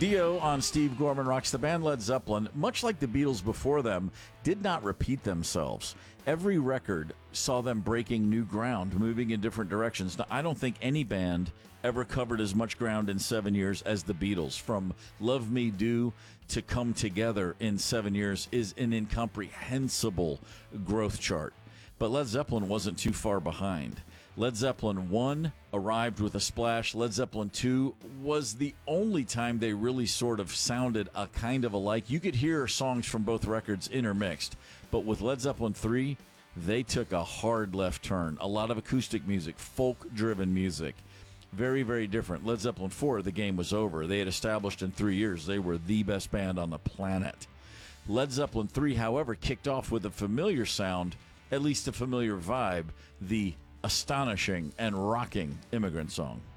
Dio on Steve Gorman Rocks. The band Led Zeppelin, much like the Beatles before them, did not repeat themselves. Every record saw them breaking new ground, moving in different directions. Now, I don't think any band ever covered as much ground in 7 years as the Beatles. From Love Me Do to Come Together in 7 years is an incomprehensible growth chart. But Led Zeppelin wasn't too far behind. Led Zeppelin 1 arrived with a splash. Led Zeppelin 2 was the only time they really sort of sounded a kind of alike. You could hear songs from both records intermixed. But with Led Zeppelin 3, they took a hard left turn. A lot of acoustic music, folk-driven music. Very, very different. Led Zeppelin 4, the game was over. They had established in 3 years they were the best band on the planet. Led Zeppelin 3, however, kicked off with a familiar sound, at least a familiar vibe, the astonishing and rocking Immigrant Song.